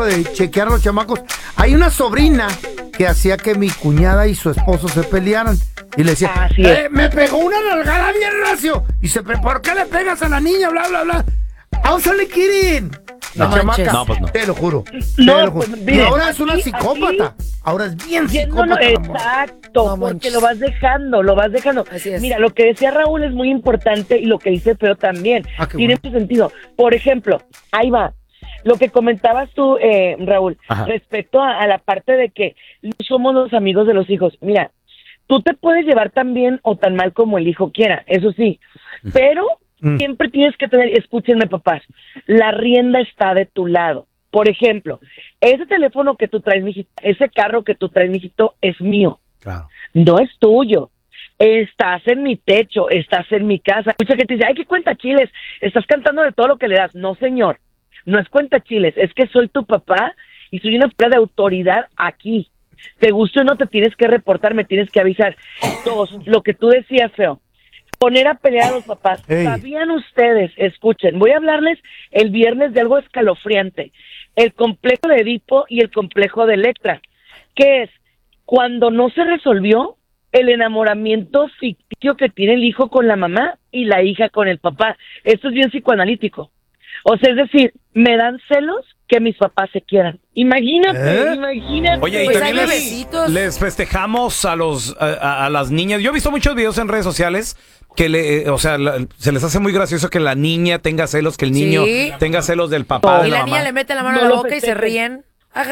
de chequear a los chamacos. Hay una sobrina que hacía que mi cuñada y su esposo se pelearan. Y le decía, me pegó una nalgada bien racio. Y dice, ¿por qué le pegas a la niña? Bla, bla, bla. I was only kidding. La chamaca, No, pues no. te lo juro. Pues, mire, y ahora es una aquí, psicópata. Ahora es bien psicópata. Exacto, porque lo vas dejando. Así es. Mira, lo que decía Raúl es muy importante y lo que dice Feo también. Tiene mucho sentido. Por ejemplo, ahí va. Lo que comentabas tú, Raúl, respecto a la parte de que no somos los amigos de los hijos. Mira, tú te puedes llevar tan bien o tan mal como el hijo quiera, eso sí, pero siempre tienes que tener, escúchenme papás, la rienda está de tu lado. Por ejemplo, ese teléfono que tú traes, mijito, ese carro que tú traes, mijito, es mío. Claro. No es tuyo. Estás en mi techo, estás en mi casa. Mucha gente dice, ay, qué cuenta chiles, estás cantando de todo lo que le das. No, señor, no es cuenta chiles, es que soy tu papá y soy una figura de autoridad aquí. Te guste o no, te tienes que reportar, me tienes que avisar. Dos, lo que tú decías, Feo, poner a pelear a los papás. ¿Sabían ustedes? Escuchen, voy a hablarles el viernes de algo escalofriante. El complejo de Edipo y el complejo de Electra. ¿Qué es? Cuando no se resolvió el enamoramiento ficticio que tiene el hijo con la mamá y la hija con el papá. Esto es bien psicoanalítico. O sea, es decir, me dan celos que mis papás se quieran. Imagínate. Oye, y Pues también hay les festejamos a las niñas. Yo he visto muchos videos en redes sociales que se les hace muy gracioso que la niña tenga celos, que el niño tenga celos del papá, de Y la la mamá. niña le mete la mano a la boca y se ríen.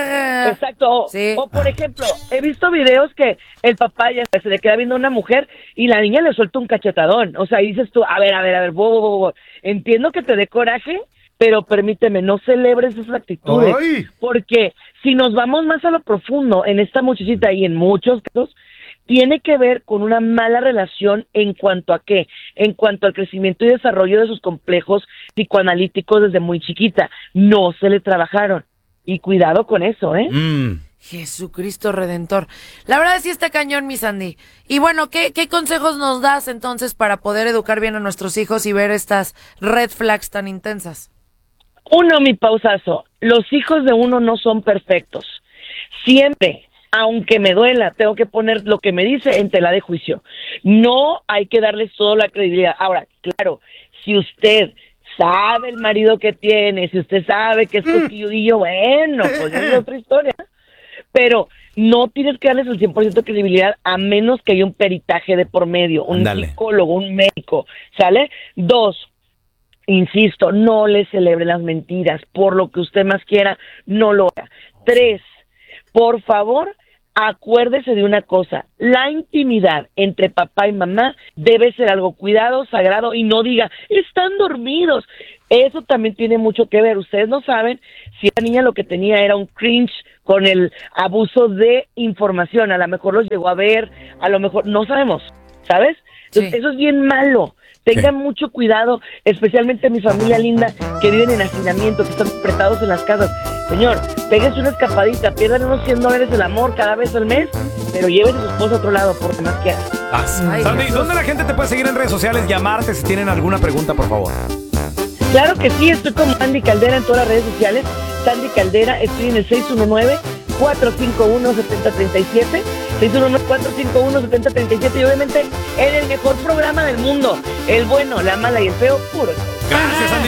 Exacto. Sí. O por ejemplo, he visto videos que el papá ya se le queda viendo a una mujer y la niña le suelta un cachetadón. O sea, y dices tú, a ver, bo. Entiendo que te dé coraje, pero permíteme, no celebres esas actitudes. ¡Ay! Porque si nos vamos más a lo profundo en esta muchachita y en muchos casos, tiene que ver con una mala relación en cuanto a qué, en cuanto al crecimiento y desarrollo de sus complejos psicoanalíticos desde muy chiquita. No se le trabajaron. Y cuidado con eso, ¿eh? Jesucristo Redentor. La verdad sí está cañón, mi Sandy. Y bueno, ¿qué consejos nos das entonces para poder educar bien a nuestros hijos y ver estas red flags tan intensas? Uno, mi pausazo, los hijos de uno no son perfectos. Siempre, aunque me duela, tengo que poner lo que me dice en tela de juicio. No hay que darles toda la credibilidad. Ahora, claro, si usted sabe el marido que tiene, si usted sabe que es cosquilludillo, bueno, pues es otra historia. Pero no tienes que darles el 100% de credibilidad a menos que haya un peritaje de por medio, un psicólogo, un médico, ¿sale? Dos, insisto, no le celebre las mentiras, por lo que usted más quiera, no lo haga. Tres, por favor, acuérdese de una cosa, la intimidad entre papá y mamá debe ser algo cuidado, sagrado, y no diga, están dormidos. Eso también tiene mucho que ver. Ustedes no saben si la niña lo que tenía era un cringe con el abuso de información. A lo mejor los llegó a ver, a lo mejor, no sabemos, ¿sabes? Entonces, eso es bien malo. Tengan mucho cuidado, especialmente mi familia linda que viven en hacinamiento, que están apretados en las casas. Señor, péguense una escapadita, pierdan unos $100 del amor cada vez al mes, pero llévense a su esposa a otro lado, por lo que más quiera. Sandy, ¿dónde la gente te puede seguir en redes sociales? Llamarte si tienen alguna pregunta, por favor. Claro que sí, estoy como Sandy Caldera en todas las redes sociales. Sandy Caldera, estoy en el 619-451-7037. 619-451-7037 y obviamente en el mejor programa del mundo, el bueno, la mala y el feo, puro. Gracias, Sandy.